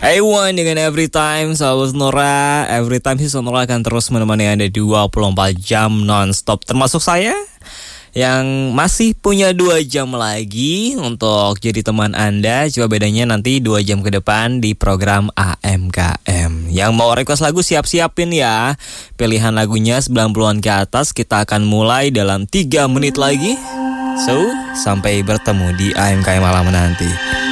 One dengan Every Time, sahabat Sonora. Every Time sih Sonora akan terus menemani Anda 24 jam non-stop. Termasuk saya yang masih punya 2 jam lagi untuk jadi teman Anda. Coba bedanya nanti 2 jam ke depan di program AMKM. Yang mau request lagu siap-siapin ya. Pilihan lagunya 90-an ke atas. Kita akan mulai dalam 3 menit lagi. So, sampai bertemu di AMKM malam nanti.